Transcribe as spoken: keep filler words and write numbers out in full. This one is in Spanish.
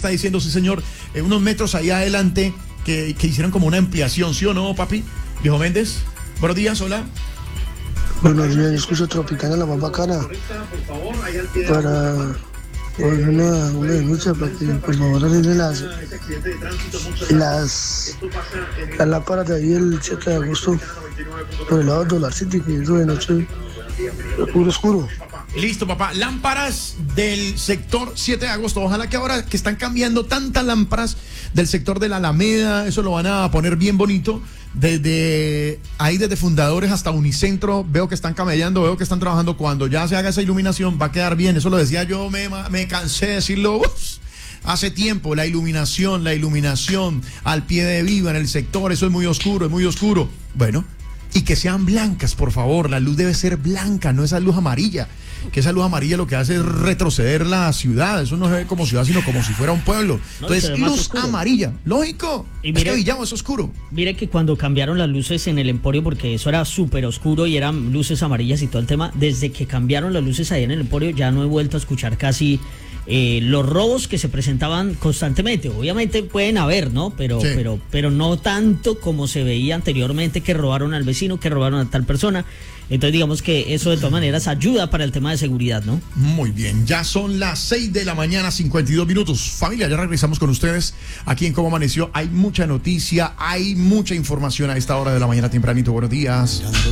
está diciendo, sí señor, eh, unos metros allá adelante que, que hicieron como una ampliación, ¿sí o no, papi? Viejo Méndez, buenos días, hola. Buenos días, yo escucho Tropicana, la más bacana. Para, para una, una denuncia, para que por favor arreglen las, las, las lámparas de ahí el siete de agosto, por el lado del Dollar City, que eso de noche puro oscuro. Listo, papá. Lámparas del sector siete de agosto. Ojalá que ahora que están cambiando tantas lámparas del sector de la Alameda, eso lo van a poner bien bonito. Desde ahí, desde Fundadores hasta Unicentro, veo que están camellando, veo que están trabajando. Cuando ya se haga esa iluminación, va a quedar bien. Eso lo decía yo, me, me cansé de decirlo ups, hace tiempo. La iluminación, la iluminación al pie de viva en el sector, eso es muy oscuro, es muy oscuro. Bueno, y que sean blancas, por favor. La luz debe ser blanca, no esa luz amarilla. Que esa luz amarilla lo que hace es retroceder la ciudad. Eso no se ve como ciudad, sino como si fuera un pueblo. Entonces, no, luz amarilla, lógico. Y mire, es que Villamo es oscuro. Mire que cuando cambiaron las luces en el Emporio, porque eso era súper oscuro y eran luces amarillas y todo el tema, desde que cambiaron las luces ahí en el Emporio ya no he vuelto a escuchar casi eh, los robos que se presentaban constantemente. Obviamente pueden haber, ¿no? Pero, sí. pero, pero no tanto como se veía anteriormente, que robaron al vecino, que robaron a tal persona. Entonces digamos que eso de todas maneras ayuda para el tema de seguridad, ¿no? Muy bien, ya son las seis de la mañana, cincuenta y dos minutos. Familia, ya regresamos con ustedes aquí en Cómo Amaneció. Hay mucha noticia, hay mucha información a esta hora de la mañana tempranito. Buenos días.